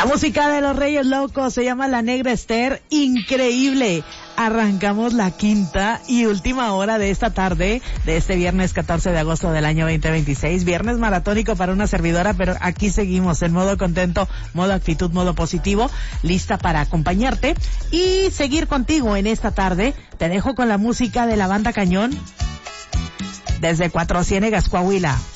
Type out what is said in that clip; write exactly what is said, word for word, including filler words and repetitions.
La música de los Reyes Locos se llama La Negra Esther. Increíble. Arrancamos la quinta y última hora de esta tarde, de este viernes catorce de agosto del año veinte veintiséis. Viernes maratónico para una servidora, pero aquí seguimos en modo contento, modo actitud, modo positivo, lista para acompañarte y seguir contigo en esta tarde. Te dejo con la música de la banda Cañón desde Cuatro Ciénegas, Coahuila.